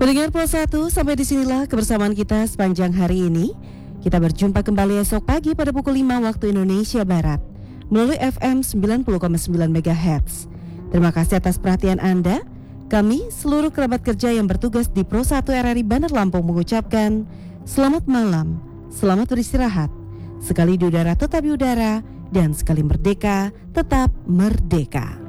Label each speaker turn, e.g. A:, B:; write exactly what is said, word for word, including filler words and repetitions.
A: Pendengar Pro satu, sampai disinilah kebersamaan kita sepanjang hari ini. Kita berjumpa kembali esok pagi pada pukul lima waktu Indonesia Barat melalui F M sembilan puluh koma sembilan megahertz. Terima kasih atas perhatian Anda. Kami, seluruh kerabat kerja yang bertugas di Pro satu R R I Bandar Lampung mengucapkan selamat malam, selamat beristirahat. Sekali di udara tetap di udara, dan sekali merdeka tetap merdeka.